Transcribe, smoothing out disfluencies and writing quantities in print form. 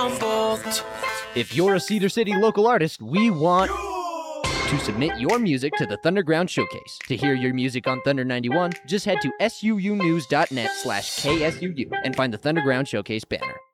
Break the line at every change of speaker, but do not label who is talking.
Humboldt.
If you're a Cedar City local artist, we want to submit your music to the Thunderground Showcase. To hear your music on Thunder 91, just head to suunews.net/KSUU and find the Thunderground Showcase banner.